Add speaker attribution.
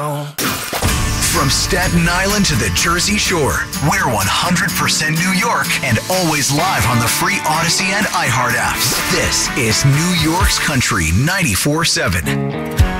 Speaker 1: From Staten Island to the Jersey Shore, we're 100% New York and always live on the free Odyssey and iHeart apps. This is New York's Country 94.7.